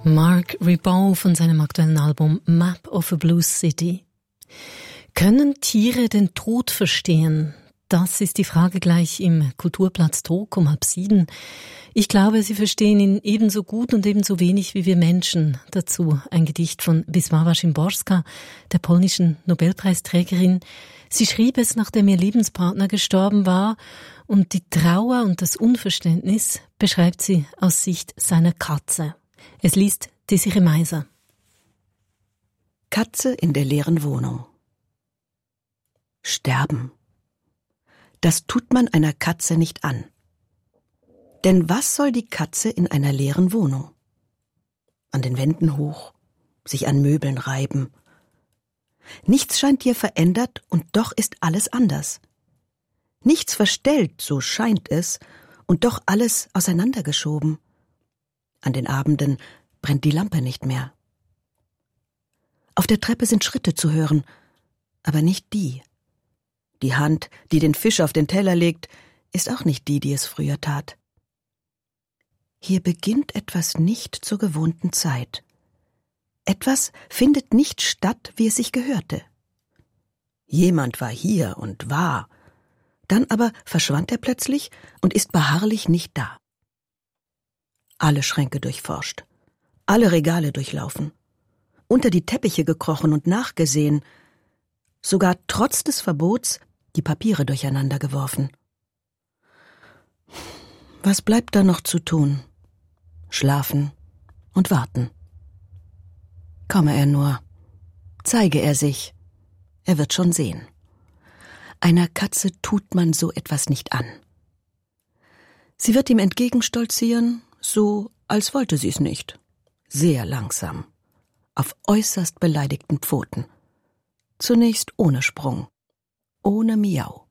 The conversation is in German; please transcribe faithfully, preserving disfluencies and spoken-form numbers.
Mark Ribot von seinem aktuellen Album Map of a Blue City. Können Tiere den Tod verstehen? Das ist die Frage gleich im Kulturplatz Talk um halb sieben. Ich glaube, sie verstehen ihn ebenso gut und ebenso wenig wie wir Menschen. Dazu ein Gedicht von Wisława Szymborska, der polnischen Nobelpreisträgerin. Sie schrieb es, nachdem ihr Lebenspartner gestorben war, und die Trauer und das Unverständnis beschreibt sie aus Sicht seiner Katze. Es liest Desiree Meiser. Katze in der leeren Wohnung. Sterben. Das tut man einer Katze nicht an. Denn was soll die Katze in einer leeren Wohnung? An den Wänden hoch, sich an Möbeln reiben. Nichts scheint ihr verändert und doch ist alles anders. Nichts verstellt, so scheint es, und doch alles auseinandergeschoben. An den Abenden brennt die Lampe nicht mehr. Auf der Treppe sind Schritte zu hören, aber nicht die. Die Hand, die den Fisch auf den Teller legt, ist auch nicht die, die es früher tat. Hier beginnt etwas nicht zur gewohnten Zeit. Etwas findet nicht statt, wie es sich gehörte. Jemand war hier und war, dann aber verschwand er plötzlich und ist beharrlich nicht da. Alle Schränke durchforscht, alle Regale durchlaufen, unter die Teppiche gekrochen und nachgesehen, sogar trotz des Verbots die Papiere durcheinander geworfen. Was bleibt da noch zu tun? Schlafen und warten. Komme er nur, zeige er sich, er wird schon sehen. Einer Katze tut man so etwas nicht an. Sie wird ihm entgegenstolzieren, so als wollte sie es nicht. Sehr langsam, auf äußerst beleidigten Pfoten. Zunächst ohne Sprung, ohne Miau.